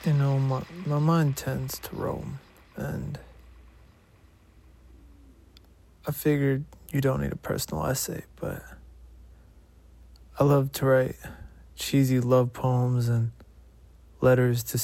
My mind tends to roam, and I figured you don't need a personal essay, but I love to write cheesy love poems and letters to